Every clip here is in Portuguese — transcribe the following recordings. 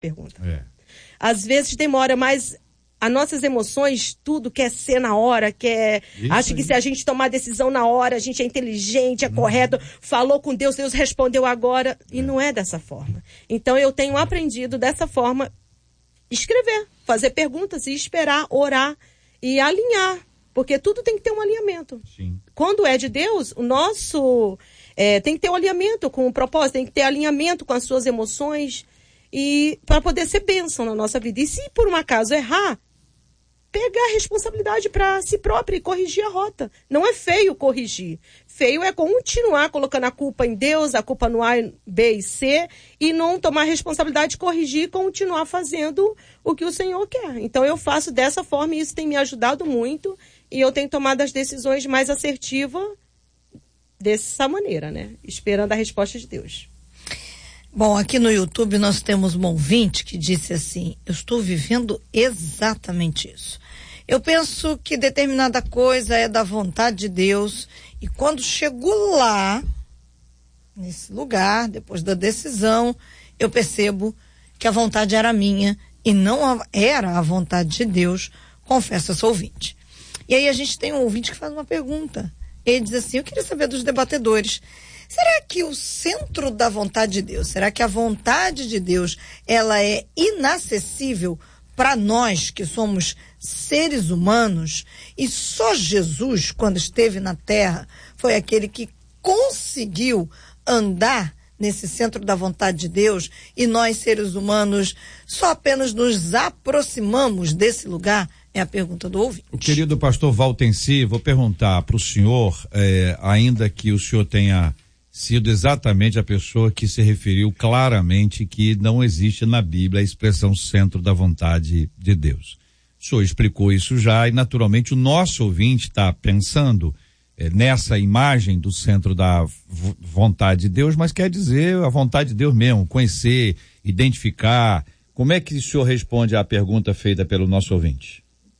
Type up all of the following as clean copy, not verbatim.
pergunta. Às vezes demora, mas as nossas emoções, tudo quer ser na hora, acha que se a gente tomar decisão na hora, a gente é inteligente, é correto, falou com Deus, Deus respondeu agora, e não é dessa forma. Então eu tenho aprendido dessa forma, escrever, fazer perguntas e esperar, orar e alinhar, porque tudo tem que ter um alinhamento. Sim. Quando é de Deus, o nosso tem que ter um alinhamento com o propósito, tem que ter alinhamento com as suas emoções, e para poder ser bênção na nossa vida. E se por um acaso errar, pegar a responsabilidade para si própria e corrigir a rota. Não é feio corrigir. Feio é continuar colocando a culpa em Deus, a culpa no A, B e C, e não tomar a responsabilidade de corrigir e continuar fazendo o que o Senhor quer. Então eu faço dessa forma e isso tem me ajudado muito, e eu tenho tomado as decisões mais assertivas dessa maneira, né? Esperando a resposta de Deus. Bom, aqui no YouTube nós temos um ouvinte que disse assim: eu estou vivendo exatamente isso. Eu penso que determinada coisa é da vontade de Deus, e quando chego lá, nesse lugar, depois da decisão, eu percebo que a vontade era minha e não era a vontade de Deus. Confesso, eu sou ouvinte. E aí a gente tem um ouvinte que faz uma pergunta. Ele diz assim: eu queria saber dos debatedores, será que o centro da vontade de Deus, será que a vontade de Deus, ela é inacessível para nós que somos seres humanos? E só Jesus, quando esteve na Terra, foi aquele que conseguiu andar nesse centro da vontade de Deus, e nós, seres humanos, só apenas nos aproximamos desse lugar? É a pergunta do ouvinte. O querido pastor Valtenci, vou perguntar para o senhor, ainda que o senhor tenha sido exatamente a pessoa que se referiu claramente que não existe na Bíblia a expressão centro da vontade de Deus. O senhor explicou isso já, e naturalmente o nosso ouvinte está pensando nessa imagem do centro da vontade de Deus, mas quer dizer a vontade de Deus mesmo, conhecer, identificar. Como é que o senhor responde à pergunta feita pelo nosso ouvinte?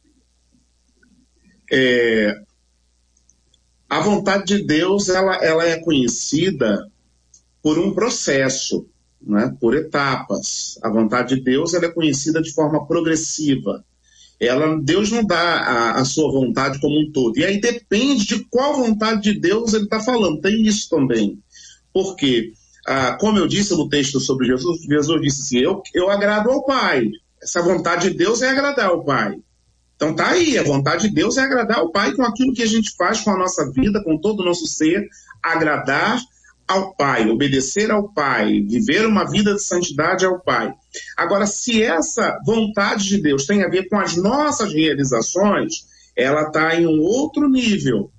A vontade de Deus, ela é conhecida por um processo, né? Por etapas. A vontade de Deus, ela é conhecida de forma progressiva. Deus não dá a sua vontade como um todo. E aí depende de qual vontade de Deus ele está falando. Tem isso também. Porque, como eu disse no texto sobre Jesus, Jesus disse assim: eu agrado ao Pai. Essa vontade de Deus é agradar ao Pai. Então tá aí, a vontade de Deus é agradar ao Pai com aquilo que a gente faz com a nossa vida, com todo o nosso ser, agradar ao Pai, obedecer ao Pai, viver uma vida de santidade ao Pai. Agora, se essa vontade de Deus tem a ver com as nossas realizações, ela está em um outro nível.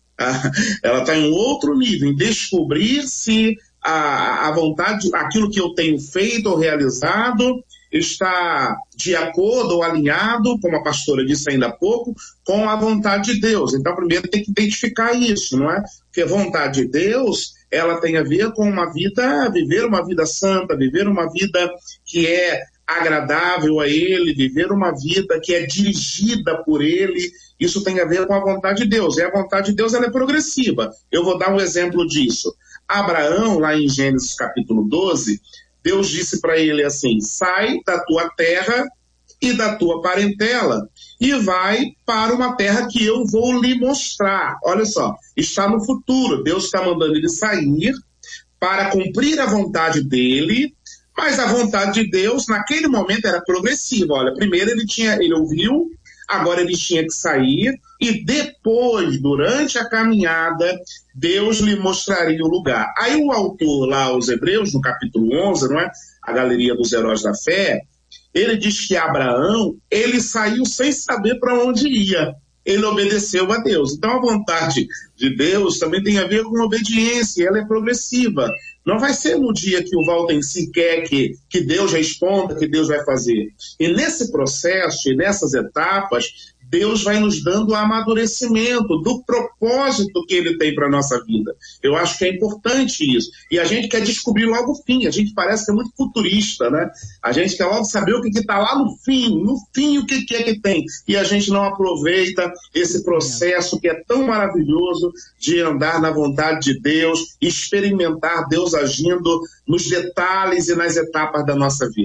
Ela está em um outro nível, em descobrir se a vontade, aquilo que eu tenho feito ou realizado, está de acordo ou alinhado, como a pastora disse ainda há pouco, com a vontade de Deus. Então, primeiro tem que identificar isso, não é? Porque a vontade de Deus, ela tem a ver com viver uma vida santa, viver uma vida que é agradável a Ele, viver uma vida que é dirigida por Ele. Isso tem a ver com a vontade de Deus. E a vontade de Deus, ela é progressiva. Eu vou dar um exemplo disso. Abraão, lá em Gênesis capítulo 12, Deus disse para ele assim: sai da tua terra e da tua parentela e vai para uma terra que eu vou lhe mostrar. Olha só, está no futuro. Deus está mandando ele sair para cumprir a vontade dele, mas a vontade de Deus naquele momento era progressiva. Olha, primeiro ele ouviu, agora ele tinha que sair, e depois, durante a caminhada, Deus lhe mostraria o lugar. Aí o autor lá, aos Hebreus, no capítulo 11, não é? A galeria dos heróis da fé, ele diz que Abraão, ele saiu sem saber para onde ia. Ele obedeceu a Deus. Então a vontade de Deus também tem a ver com obediência, ela é progressiva. Não vai ser no dia que o Valtenci quer que Deus responda, que Deus vai fazer. E nesse processo, e nessas etapas, Deus vai nos dando o amadurecimento do propósito que Ele tem para a nossa vida. Eu acho que é importante isso. E a gente quer descobrir logo o fim. A gente parece que é muito futurista, né? A gente quer logo saber o que está lá no fim. No fim, o que é que tem. E a gente não aproveita esse processo que é tão maravilhoso de andar na vontade de Deus, experimentar Deus agindo nos detalhes e nas etapas da nossa vida.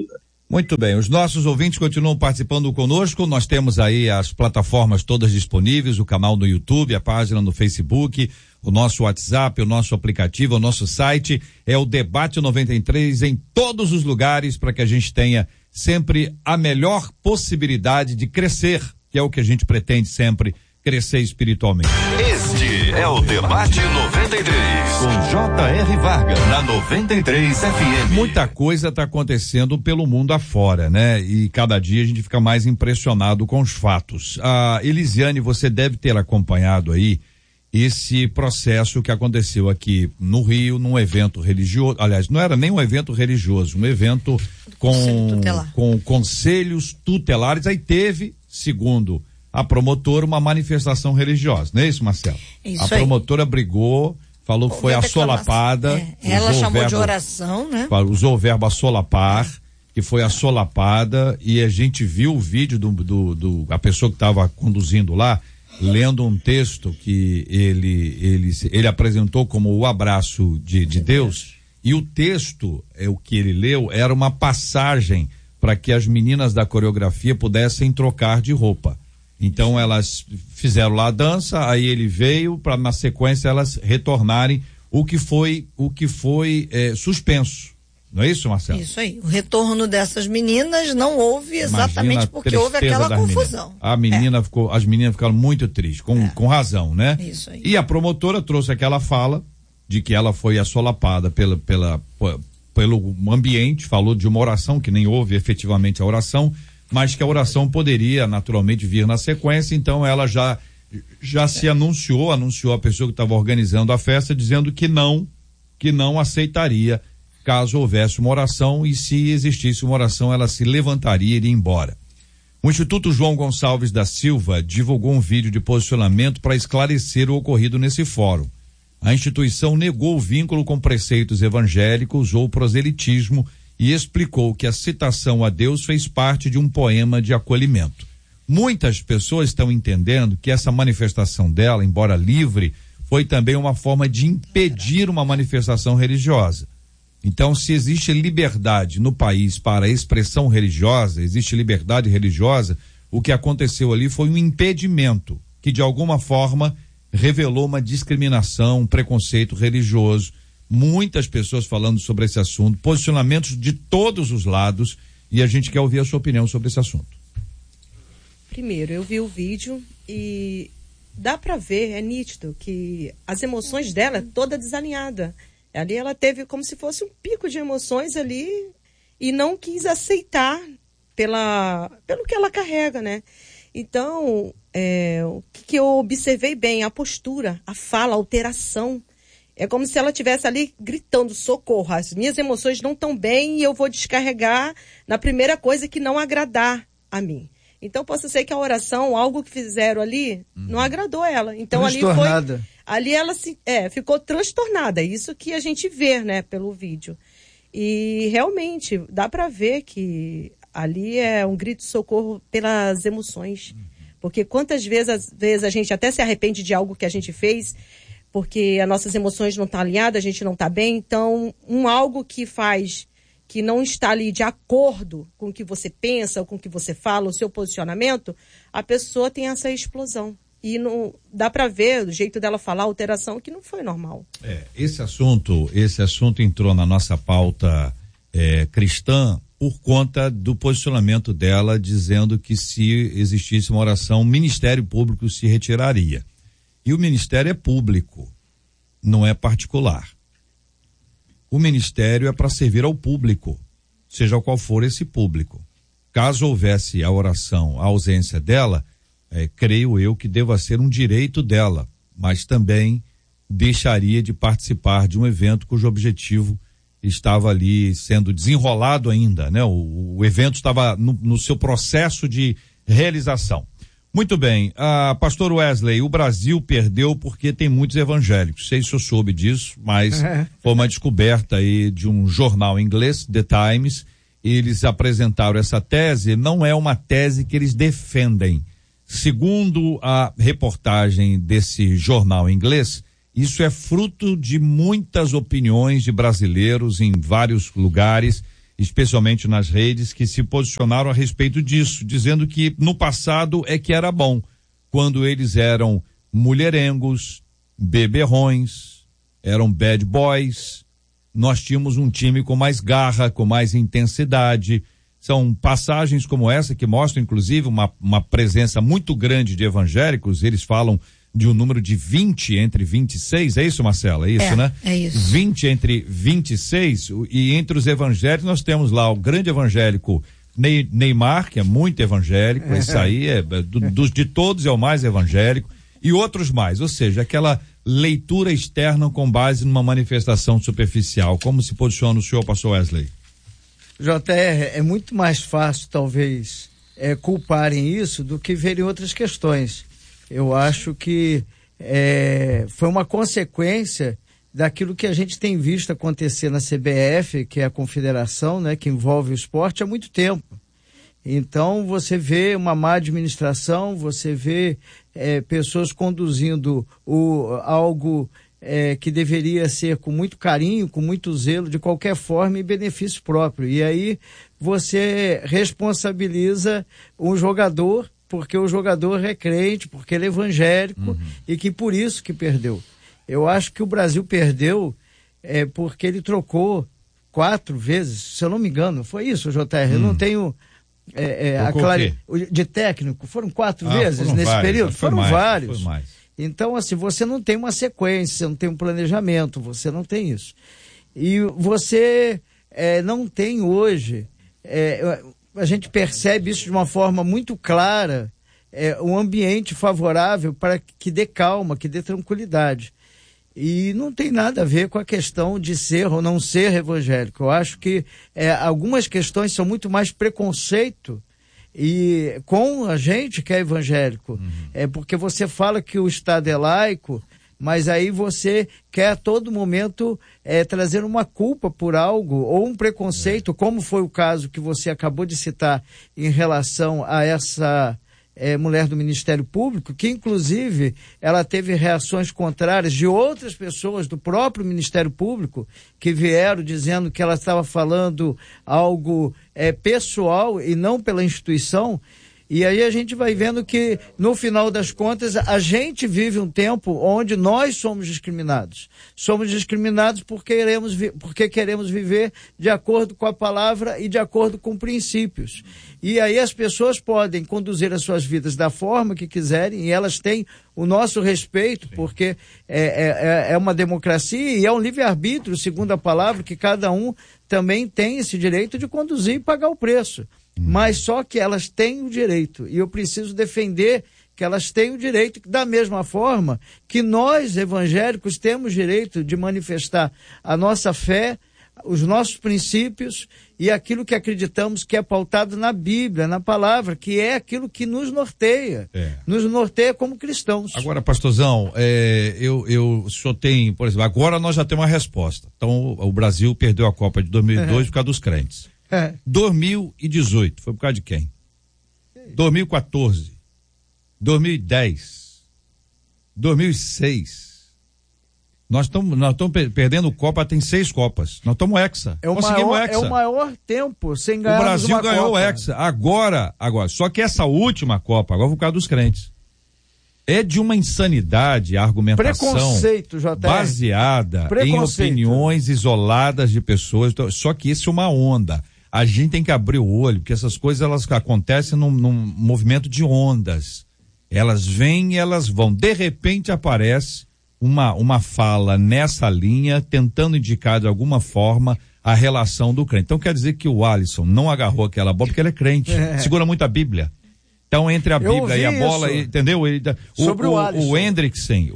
Muito bem, os nossos ouvintes continuam participando conosco, nós temos aí as plataformas todas disponíveis, o canal no YouTube, a página no Facebook, o nosso WhatsApp, o nosso aplicativo, o nosso site, é o Debate 93 em todos os lugares para que a gente tenha sempre a melhor possibilidade de crescer, que é o que a gente pretende sempre, crescer espiritualmente. Este é o Debate 93, com J.R. Vargas, na 93 FM. Muita coisa está acontecendo pelo mundo afora, né? E cada dia a gente fica mais impressionado com os fatos. Elisiane, você deve ter acompanhado aí esse processo que aconteceu aqui no Rio, num evento religioso. Aliás, não era nem um evento religioso, um evento com conselhos tutelares. Aí teve, segundo a promotora, uma manifestação religiosa, não é isso, Marcelo? Isso a promotora brigou, falou que foi assolapada. Ela chamou de oração, né? Usou o verbo assolapar, que foi assolapada, e a gente viu o vídeo a pessoa que estava conduzindo lá, lendo um texto que ele apresentou como o abraço de Deus, e o texto, o que ele leu, era uma passagem para que as meninas da coreografia pudessem trocar de roupa. Então elas fizeram lá a dança, aí ele veio para na sequência elas retornarem o que foi suspenso. Não é isso, Marcelo? Isso aí. O retorno dessas meninas não houve exatamente porque houve aquela confusão. As meninas ficaram muito tristes, com razão, né? Isso aí. E a promotora trouxe aquela fala de que ela foi assolapada pelo ambiente, falou de uma oração que nem houve efetivamente a oração, mas que a oração poderia naturalmente vir na sequência, então ela já se anunciou a pessoa que estava organizando a festa, dizendo que não aceitaria caso houvesse uma oração, e se existisse uma oração ela se levantaria e iria embora. O Instituto João Gonçalves da Silva divulgou um vídeo de posicionamento para esclarecer o ocorrido nesse fórum. A instituição negou o vínculo com preceitos evangélicos ou proselitismo e explicou que a citação a Deus fez parte de um poema de acolhimento. Muitas pessoas estão entendendo que essa manifestação dela, embora livre, foi também uma forma de impedir uma manifestação religiosa. Então, se existe liberdade no país para a expressão religiosa, existe liberdade religiosa, o que aconteceu ali foi um impedimento que, de alguma forma, revelou uma discriminação, um preconceito religioso. Muitas pessoas falando sobre esse assunto, posicionamentos de todos os lados, e a gente quer ouvir a sua opinião sobre esse assunto. Primeiro, eu vi o vídeo e dá para ver, é nítido, que as emoções dela é toda desalinhada. Ali ela teve como se fosse um pico de emoções ali e não quis aceitar pelo que ela carrega, né? Então, o que eu observei bem, a postura, a fala, a alteração. É como se ela estivesse ali gritando, socorro, as minhas emoções não estão bem e eu vou descarregar na primeira coisa que não agradar a mim. Então, possa ser que a oração, algo que fizeram ali, não agradou ela. Então, ali ela ficou transtornada. Isso que a gente vê, né, pelo vídeo. E, realmente, dá para ver que ali é um grito de socorro pelas emoções. Porque quantas vezes a gente até se arrepende de algo que a gente fez, porque as nossas emoções não estão alinhadas, a gente não está bem. Então, algo que não está ali de acordo com o que você pensa, ou com o que você fala, o seu posicionamento, a pessoa tem essa explosão. E não dá para ver do jeito dela falar, a alteração, que não foi normal. Esse assunto entrou na nossa pauta cristã por conta do posicionamento dela, dizendo que se existisse uma oração, o Ministério Público se retiraria. E o Ministério é público, não é particular. O Ministério é para servir ao público, seja qual for esse público. Caso houvesse a oração, a ausência dela, creio eu que deva ser um direito dela, mas também deixaria de participar de um evento cujo objetivo estava ali sendo desenrolado ainda, né? O evento estava no seu processo de realização. Muito bem, pastor Wesley, o Brasil perdeu porque tem muitos evangélicos. Sei se eu soube disso, mas foi uma descoberta aí de um jornal inglês, The Times. Eles apresentaram essa tese, não é uma tese que eles defendem. Segundo a reportagem desse jornal inglês, isso é fruto de muitas opiniões de brasileiros em vários lugares especialmente nas redes, que se posicionaram a respeito disso, dizendo que no passado é que era bom, quando eles eram mulherengos, beberrões, eram bad boys, nós tínhamos um time com mais garra, com mais intensidade. São passagens como essa que mostram, inclusive, uma presença muito grande de evangélicos. Eles falam de um número de 20 entre 26, é isso, Marcela? É isso, né? É isso. 20 entre 26, e entre os evangélicos nós temos lá o grande evangélico Neymar, que é muito evangélico, esse aí de todos é o mais evangélico, e outros mais, ou seja, aquela leitura externa com base numa manifestação superficial. Como se posiciona o senhor, pastor Wesley? JR, é muito mais fácil, talvez, culparem isso do que verem outras questões. Eu acho que foi uma consequência daquilo que a gente tem visto acontecer na CBF, que é a confederação, né, que envolve o esporte há muito tempo. Então, você vê uma má administração, você vê pessoas conduzindo algo que deveria ser com muito carinho, com muito zelo, de qualquer forma, em benefício próprio. E aí você responsabiliza um jogador, porque o jogador é crente, porque ele é evangélico, e que por isso que perdeu. Eu acho que o Brasil perdeu porque ele trocou 4 vezes, se eu não me engano, foi isso, JR, eu não tenho de técnico, foram 4 vezes foram nesse vários, período? Foram mais, vários. foi mais. Então, assim, você não tem uma sequência, você não tem um planejamento, você não tem isso. E você não tem hoje, a gente percebe isso de uma forma muito clara, um ambiente favorável para que dê calma, que dê tranquilidade. E não tem nada a ver com a questão de ser ou não ser evangélico. Eu acho que algumas questões são muito mais preconceito e com a gente que é evangélico. Porque você fala que o Estado é laico, mas aí você quer a todo momento trazer uma culpa por algo ou um preconceito, como foi o caso que você acabou de citar em relação a essa mulher do Ministério Público, que inclusive ela teve reações contrárias de outras pessoas do próprio Ministério Público que vieram dizendo que ela estava falando algo pessoal e não pela instituição. E aí a gente vai vendo que, no final das contas, a gente vive um tempo onde nós somos discriminados. Somos discriminados porque queremos viver de acordo com a palavra e de acordo com princípios. E aí as pessoas podem conduzir as suas vidas da forma que quiserem e elas têm o nosso respeito, porque é uma democracia e é um livre-arbítrio, segundo a palavra, que cada um também tem esse direito de conduzir e pagar o preço. Mas só que elas têm o direito, e eu preciso defender que elas têm o direito, da mesma forma que nós, evangélicos, temos direito de manifestar a nossa fé, os nossos princípios e aquilo que acreditamos que é pautado na Bíblia, na palavra, que é aquilo que nos norteia, nos norteia como cristãos. Agora, pastorzão, o senhor tem, por exemplo, agora nós já temos uma resposta. Então, o Brasil perdeu a Copa de 2002 por causa dos crentes. 2018, foi por causa de quem? 2014, 2010, 2006. Nós estamos perdendo Copa, tem 6 Copas. Nós estamos Hexa. É o maior tempo sem ganhar. O Brasil ganhou o Hexa. Agora. Só que essa última Copa, agora foi por causa dos crentes. É de uma insanidade a argumentação baseada em opiniões isoladas de pessoas. Só que isso é uma onda. A gente tem que abrir o olho, porque essas coisas elas acontecem num movimento de ondas. Elas vêm e elas vão. De repente aparece uma fala nessa linha, tentando indicar de alguma forma a relação do crente. Então quer dizer que o Alisson não agarrou aquela bola porque ele é crente, segura muito a Bíblia. Então entre a Bíblia e a bola, entendeu? O Hendrickson,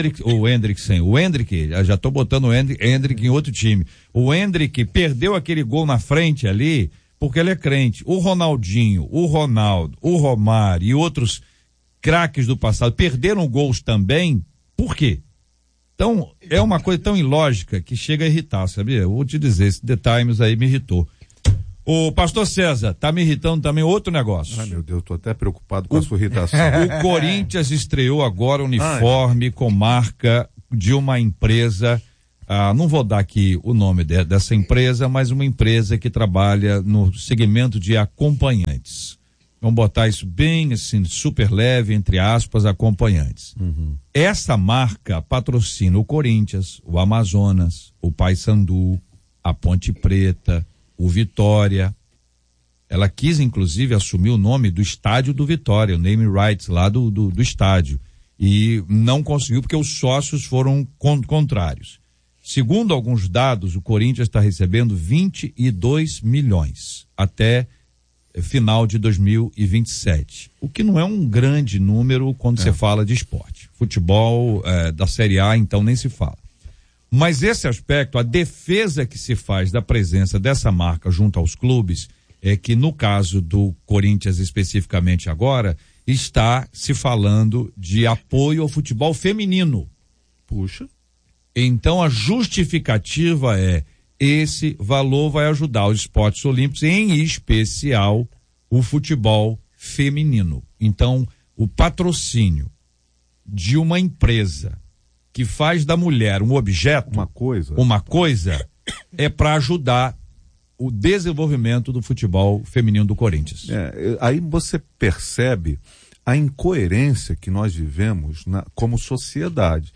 já estou botando o Hendrick em outro time. O Hendrick perdeu aquele gol na frente ali porque ele é crente. O Ronaldinho, o Ronaldo, o Romário e outros craques do passado perderam gols também. Por quê? Então, é uma coisa tão ilógica que chega a irritar, sabia? Eu vou te dizer, esse The Times aí me irritou. O pastor César, tá me irritando também outro negócio. Ai, meu Deus, tô até preocupado com a sua irritação. O Corinthians estreou agora uniforme com marca de uma empresa não vou dar aqui o nome dessa empresa, mas uma empresa que trabalha no segmento de acompanhantes. Vamos botar isso bem assim, super leve, entre aspas, acompanhantes. Essa marca patrocina o Corinthians, o Amazonas, o Paysandu, a Ponte Preta, o Vitória. Ela quis, inclusive, assumir o nome do estádio do Vitória, o name rights lá do estádio. E não conseguiu porque os sócios foram contrários. Segundo alguns dados, o Corinthians está recebendo 22 milhões até final de 2027. O que não é um grande número quando você fala de esporte. Futebol da Série A, então, nem se fala. Mas esse aspecto, a defesa que se faz da presença dessa marca junto aos clubes, é que no caso do Corinthians especificamente agora, está se falando de apoio ao futebol feminino. Puxa. Então a justificativa é: esse valor vai ajudar os esportes olímpicos, em especial o futebol feminino. Então, o patrocínio de uma empresa que faz da mulher um objeto, uma coisa é para ajudar o desenvolvimento do futebol feminino do Corinthians. Aí você percebe a incoerência que nós vivemos como sociedade.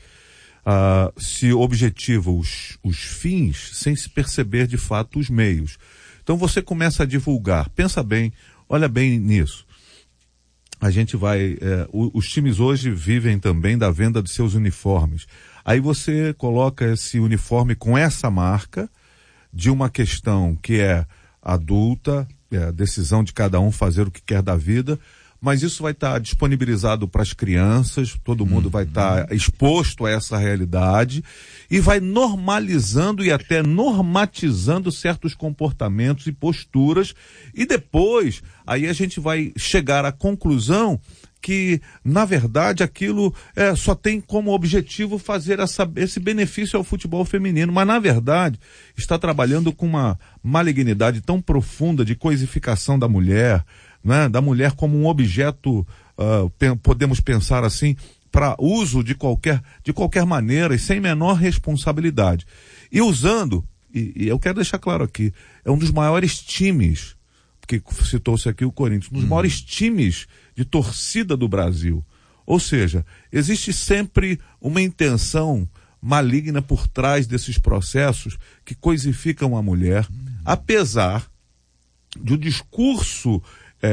Se objetiva os fins sem se perceber de fato os meios. Então você começa a divulgar, pensa bem, olha bem nisso. A gente vai, os times hoje vivem também da venda de seus uniformes. Aí você coloca esse uniforme com essa marca de uma questão que é adulta, a decisão de cada um fazer o que quer da vida, mas isso vai estar disponibilizado para as crianças, todo mundo vai estar exposto a essa realidade e vai normalizando e até normatizando certos comportamentos e posturas, e depois aí a gente vai chegar à conclusão que, na verdade, aquilo só tem como objetivo fazer esse benefício ao futebol feminino, mas, na verdade, está trabalhando com uma malignidade tão profunda de coisificação da mulher, né? Da mulher como um objeto, podemos pensar assim, para uso de qualquer maneira e sem menor responsabilidade. E usando, e eu quero deixar claro aqui, é um dos maiores times, porque citou-se aqui o Corinthians, um dos maiores times de torcida do Brasil. Ou seja, existe sempre uma intenção maligna por trás desses processos que coisificam a mulher, apesar de o discurso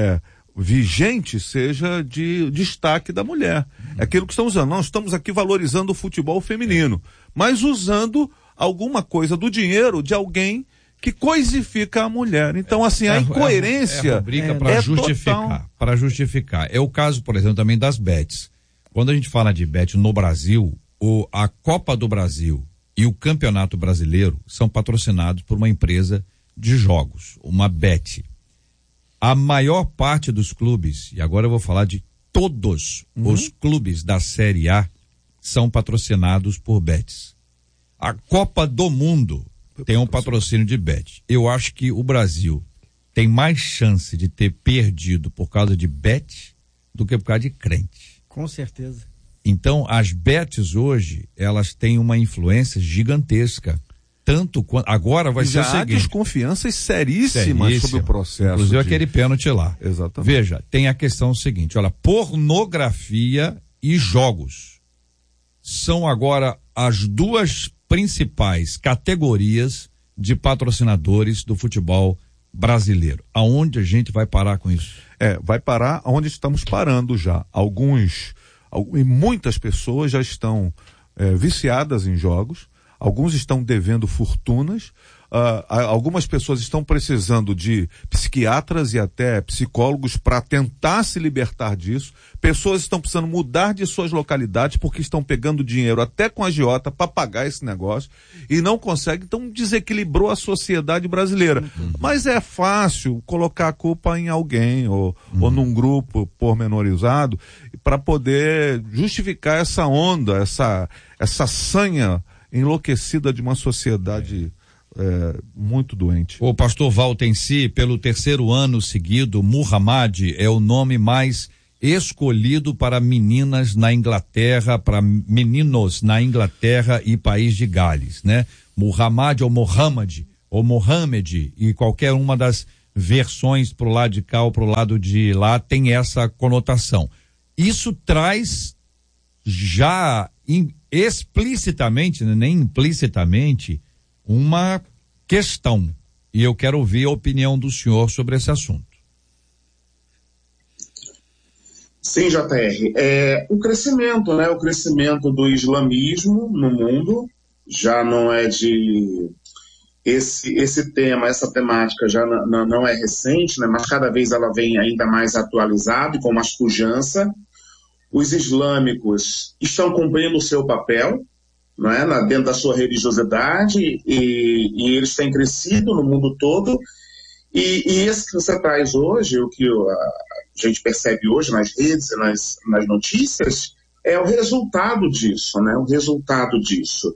vigente seja de destaque da mulher. É aquilo que estamos usando. Nós estamos aqui valorizando o futebol feminino, mas usando alguma coisa do dinheiro de alguém que coisifica a mulher. Então, assim, a incoerência para justificar. É o caso, por exemplo, também das bets. Quando a gente fala de bet no Brasil, a Copa do Brasil e o Campeonato Brasileiro são patrocinados por uma empresa de jogos, uma bet. A maior parte dos clubes, e agora eu vou falar de todos os clubes da Série A, são patrocinados por bets. A Copa do Mundo tem um patrocínio de bet. Eu acho que o Brasil tem mais chance de ter perdido por causa de bet do que por causa de crente. Com certeza. Então, as bets hoje, elas têm uma influência gigantesca. Tanto quanto, agora vai ser o seguinte. Há desconfianças seríssimas sobre o processo. Inclusive aquele pênalti lá. Exatamente. Veja, tem a questão seguinte, olha, pornografia e jogos são agora as duas principais categorias de patrocinadores do futebol brasileiro. Aonde a gente vai parar com isso? Vai parar onde estamos parando já. E muitas pessoas já estão viciadas em jogos, alguns estão devendo fortunas, algumas pessoas estão precisando de psiquiatras e até psicólogos para tentar se libertar disso. Pessoas estão precisando mudar de suas localidades porque estão pegando dinheiro até com a agiota para pagar esse negócio e não conseguem. Então desequilibrou a sociedade brasileira. Mas é fácil colocar a culpa em alguém ou num grupo pormenorizado para poder justificar essa onda, essa sanha enlouquecida de uma sociedade muito doente. O pastor Valtensi, pelo terceiro ano seguido, Muhammad é o nome mais escolhido para meninas na Inglaterra, para meninos na Inglaterra e País de Gales, né? Muhammad ou Mohammed, e qualquer uma das versões pro lado de cá ou pro lado de lá tem essa conotação. Isso traz já explicitamente, né, nem implicitamente, uma questão. E eu quero ouvir a opinião do senhor sobre esse assunto. Sim, JR. O crescimento, né? O crescimento do islamismo no mundo já não é de... Esse tema, essa temática já não é recente, né? Mas cada vez ela vem ainda mais atualizada e com mais pujança. Os islâmicos estão cumprindo o seu papel, não é? Dentro da sua religiosidade, e eles têm crescido no mundo todo. E esse que você traz hoje, o que a gente percebe hoje nas redes e nas notícias, é o resultado disso, né? O resultado disso.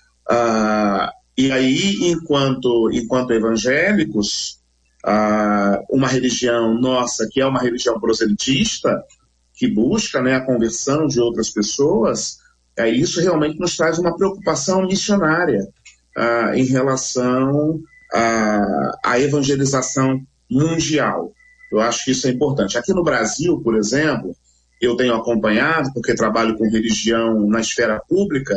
E aí, enquanto evangélicos, uma religião nossa, que é uma religião proselitista, que busca, né, a conversão de outras pessoas, isso realmente nos traz uma preocupação missionária em relação à evangelização mundial. Eu acho que isso é importante. Aqui no Brasil, por exemplo, eu tenho acompanhado, porque trabalho com religião na esfera pública,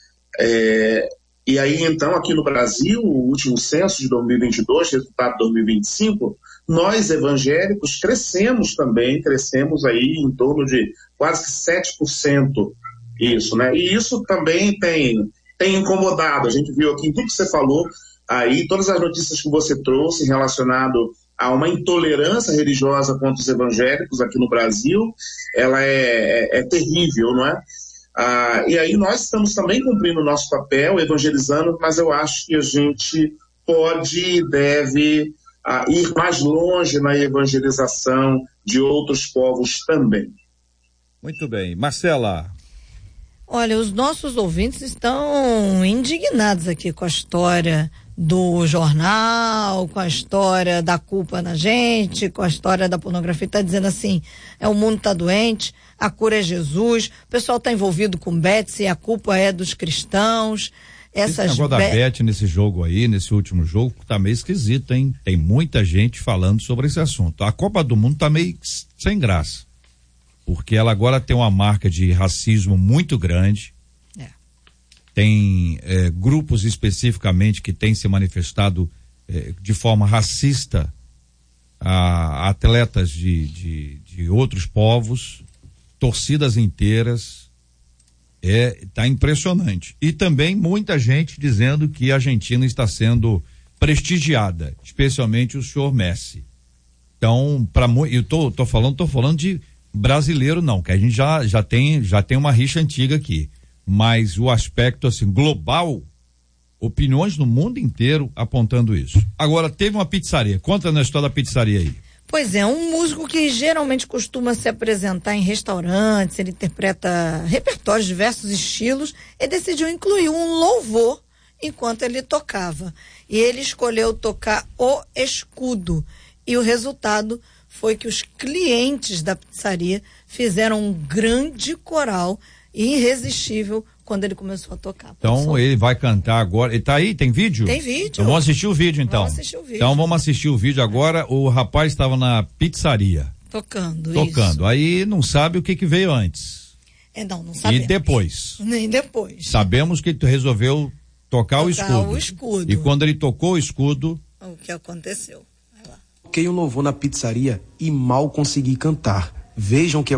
e aí, então, aqui no Brasil, o último censo de 2022, resultado de 2025, nós evangélicos crescemos aí em torno de quase que 7%, isso, né? E isso também tem incomodado. A gente viu aqui em tudo que você falou, aí todas as notícias que você trouxe relacionado a uma intolerância religiosa contra os evangélicos aqui no Brasil, ela é terrível, não é? E aí nós estamos também cumprindo o nosso papel, evangelizando, mas eu acho que a gente pode e deve ir mais longe na evangelização de outros povos também. Muito bem. Marcela. Olha, os nossos ouvintes estão indignados aqui com a história do jornal, com a história da culpa na gente, com a história da pornografia. Está dizendo assim, o mundo está doente, a cura é Jesus, o pessoal está envolvido com Betsy, a culpa é dos cristãos. Esse negócio da Betsy nesse jogo aí, nesse último jogo, tá meio esquisito, hein? Tem muita gente falando sobre esse assunto. A Copa do Mundo tá meio sem graça, porque ela agora tem uma marca de racismo muito grande. Tem grupos especificamente que têm se manifestado de forma racista a atletas de outros povos, torcidas inteiras. Tá impressionante. E também muita gente dizendo que a Argentina está sendo prestigiada, especialmente o senhor Messi. Então, eu tô falando de brasileiro não, que a gente já tem uma rixa antiga aqui. Mas o aspecto assim global, opiniões no mundo inteiro apontando isso. Agora, teve uma pizzaria. Conta na história da pizzaria aí. Pois é, um músico que geralmente costuma se apresentar em restaurantes, ele interpreta repertórios de diversos estilos, e decidiu incluir um louvor enquanto ele tocava. E ele escolheu tocar O Escudo. E o resultado foi que os clientes da pizzaria fizeram um grande coral irresistível quando ele começou a tocar. Então ele vai cantar agora. Ele tá aí? Tem vídeo? Tem vídeo. Então vamos assistir o vídeo então. Então vamos assistir o vídeo agora. O rapaz estava na pizzaria. Tocando. Aí não sabe o que veio antes. Não sabemos. E depois? Nem depois. Sabemos que ele resolveu tocar o escudo. E quando ele tocou o escudo... O que aconteceu? Vai lá. Toquei um louvor na pizzaria e mal consegui cantar. Vejam que